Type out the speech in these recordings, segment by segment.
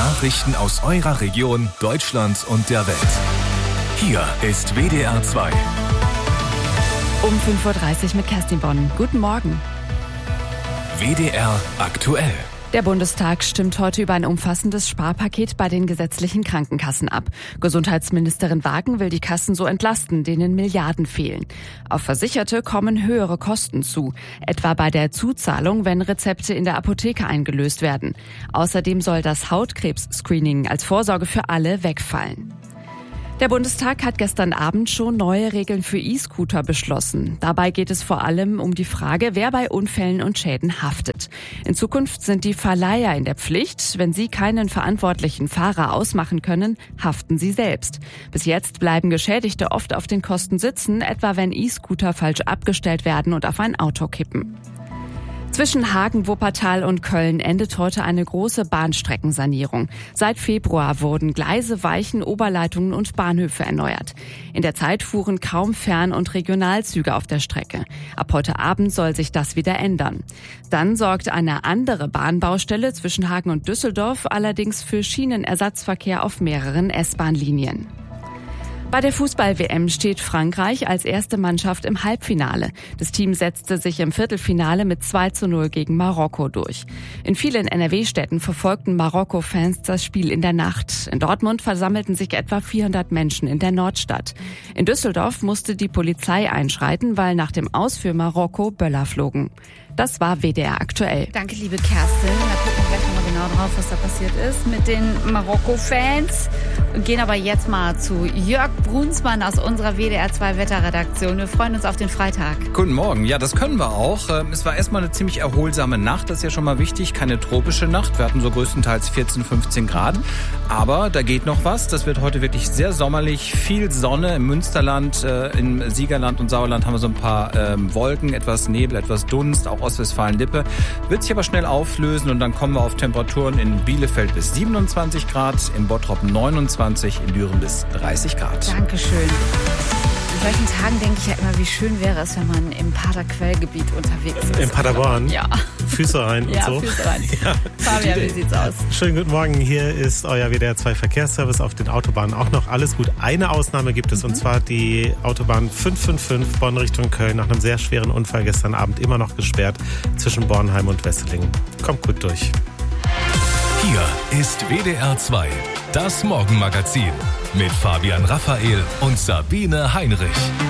Nachrichten aus eurer Region, Deutschland und der Welt. Hier ist WDR 2. Um 5.30 Uhr mit Kerstin Bonn. Guten Morgen. WDR aktuell. Der Bundestag stimmt heute über ein umfassendes Sparpaket bei den gesetzlichen Krankenkassen ab. Gesundheitsministerin Wagen will die Kassen so entlasten, denen Milliarden fehlen. Auf Versicherte kommen höhere Kosten zu, etwa bei der Zuzahlung, wenn Rezepte in der Apotheke eingelöst werden. Außerdem soll das Hautkrebs-Screening als Vorsorge für alle wegfallen. Der Bundestag hat gestern Abend schon neue Regeln für E-Scooter beschlossen. Dabei geht es vor allem um die Frage, wer bei Unfällen und Schäden haftet. In Zukunft sind die Verleiher in der Pflicht. Wenn sie keinen verantwortlichen Fahrer ausmachen können, haften sie selbst. Bis jetzt bleiben Geschädigte oft auf den Kosten sitzen, etwa wenn E-Scooter falsch abgestellt werden und auf ein Auto kippen. Zwischen Hagen, Wuppertal und Köln endet heute eine große Bahnstreckensanierung. Seit Februar wurden Gleise, Weichen, Oberleitungen und Bahnhöfe erneuert. In der Zeit fuhren kaum Fern- und Regionalzüge auf der Strecke. Ab heute Abend soll sich das wieder ändern. Dann sorgt eine andere Bahnbaustelle zwischen Hagen und Düsseldorf allerdings für Schienenersatzverkehr auf mehreren S-Bahn-Linien. Bei der Fußball-WM steht Frankreich als erste Mannschaft im Halbfinale. Das Team setzte sich im Viertelfinale mit 2:0 gegen Marokko durch. In vielen NRW-Städten verfolgten Marokko-Fans das Spiel in der Nacht. In Dortmund versammelten sich etwa 400 Menschen in der Nordstadt. In Düsseldorf musste die Polizei einschreiten, weil nach dem Aus für Marokko Böller flogen. Das war WDR aktuell. Danke, liebe Kerstin. Da gucken wir gleich nochmal genau drauf, was da passiert ist mit den Marokko-Fans. Und gehen aber jetzt mal zu Jörg Brunsmann aus unserer WDR 2 Wetterredaktion. Wir freuen uns auf den Freitag. Guten Morgen. Ja, das können wir auch. Es war erstmal eine ziemlich erholsame Nacht. Das ist ja schon mal wichtig. Keine tropische Nacht. Wir hatten so größtenteils 14, 15 Grad. Aber da geht noch was. Das wird heute wirklich sehr sommerlich. Viel Sonne im Münsterland, im Siegerland und Sauerland haben wir so ein paar Wolken, etwas Nebel, etwas Dunst, auch Ostwestfalen-Lippe. Wird sich aber schnell auflösen und dann kommen wir auf Temperaturen in Bielefeld bis 27 Grad, in Bottrop 29, in Düren bis 30 Grad. Dankeschön. An solchen Tagen denke ich ja immer, wie schön wäre es, wenn man im Paderquellgebiet unterwegs ist. In Paderborn? Ja. Füße rein und so? Ja, Füße rein. Ja. Fabian, wie sieht's aus? Schönen guten Morgen, hier ist euer WDR 2 Verkehrsservice auf den Autobahnen. Auch noch alles gut. Eine Ausnahme gibt es und zwar die Autobahn 555 Bonn Richtung Köln. Nach einem sehr schweren Unfall gestern Abend immer noch gesperrt zwischen Bornheim und Wesseling. Kommt gut durch. Hier ist WDR 2, das Morgenmagazin mit Fabian Raphael und Sabine Heinrich.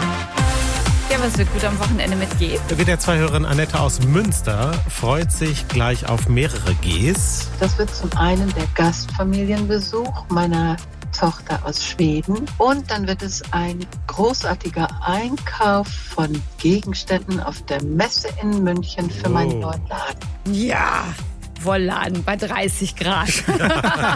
Ja, was wird gut am Wochenende mit G? WDR 2-Hörerin Annette aus Münster freut sich gleich auf mehrere Gs. Das wird zum einen der Gastfamilienbesuch meiner Tochter aus Schweden und dann wird es ein großartiger Einkauf von Gegenständen auf der Messe in München für meinen neuen Laden. Ja, Wollladen bei 30 Grad.